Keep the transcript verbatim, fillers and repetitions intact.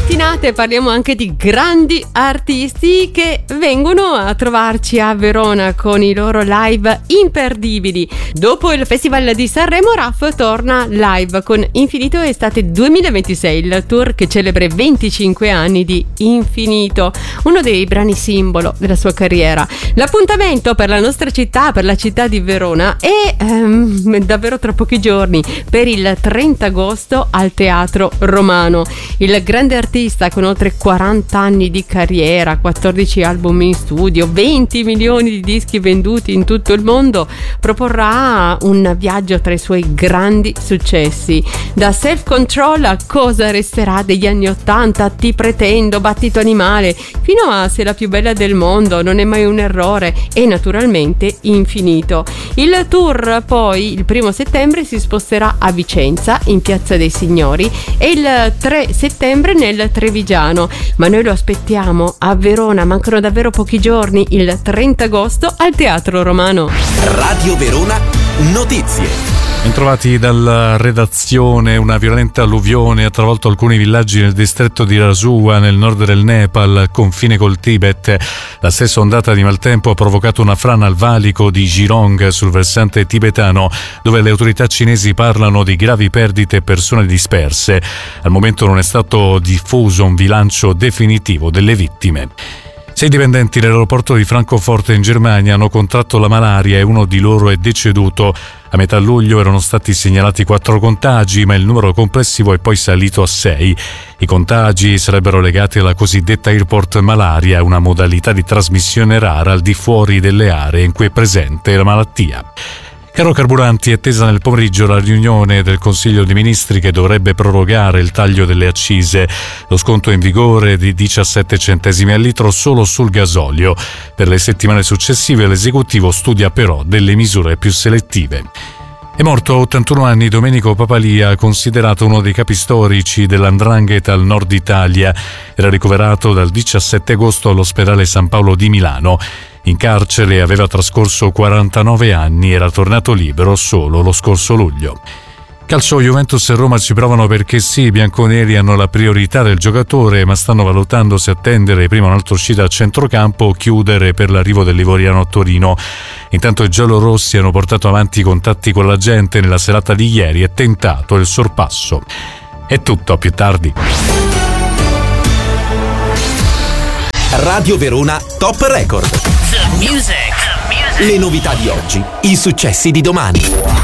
mattinate parliamo anche di grandi artisti che vengono a trovarci a Verona con i loro live imperdibili. Dopo il Festival di Sanremo, Raf torna live con Infinito Estate duemilaventisei, il tour che celebra i venticinque anni di Infinito, uno dei brani simbolo della sua carriera. L'appuntamento per la nostra città, per la città di Verona, è ehm, davvero tra pochi giorni, per il trenta agosto al Teatro Romano. Il grande artista con oltre quaranta anni di carriera, quattordici album in studio, venti milioni di dischi venduti in tutto il mondo, proporrà un viaggio tra i suoi grandi successi. Da Self Control a Cosa resterà degli anni ottanta, Ti pretendo, Battito animale, fino a Sei la più bella del mondo, Non è mai un errore e naturalmente Infinito. Il tour poi il primo settembre si sposterà a Vicenza, in Piazza dei Signori, e il tre settembre nel Trevigiano, ma noi lo aspettiamo a Verona. Mancano davvero pochi giorni, il trenta agosto al Teatro Romano. Radio Verona Notizie. Bentrovati dalla redazione. Una violenta alluvione ha travolto alcuni villaggi nel distretto di Rasua, nel nord del Nepal, al confine col Tibet. La stessa ondata di maltempo ha provocato una frana al valico di Jirong sul versante tibetano, dove le autorità cinesi parlano di gravi perdite e persone disperse. Al momento non è stato diffuso un bilancio definitivo delle vittime. Sei dipendenti dell'aeroporto di Francoforte in Germania hanno contratto la malaria e uno di loro è deceduto. A metà luglio erano stati segnalati quattro contagi, ma il numero complessivo è poi salito a sei. I contagi sarebbero legati alla cosiddetta airport malaria, una modalità di trasmissione rara al di fuori delle aree in cui è presente la malattia. Caro carburanti, è attesa nel pomeriggio la riunione del Consiglio dei Ministri che dovrebbe prorogare il taglio delle accise. Lo sconto è in vigore di diciassette centesimi al litro solo sul gasolio. Per le settimane successive l'esecutivo studia però delle misure più selettive. È morto a ottantuno anni Domenico Papalia, considerato uno dei capi storici dell'Andrangheta al nord Italia. Era ricoverato dal diciassette agosto all'ospedale San Paolo di Milano. In carcere aveva trascorso quarantanove anni, era tornato libero solo lo scorso luglio. Calcio, Juventus e Roma ci provano perché sì, i bianconeri hanno la priorità del giocatore, ma stanno valutando se attendere prima un'altra uscita a centrocampo o chiudere per l'arrivo dell'Ivoriano a Torino. Intanto i giallorossi hanno portato avanti i contatti con la gente nella serata di ieri e tentato il sorpasso. È tutto, a più tardi. Radio Verona Top Record. The music. The music. Le novità di oggi, i successi di domani.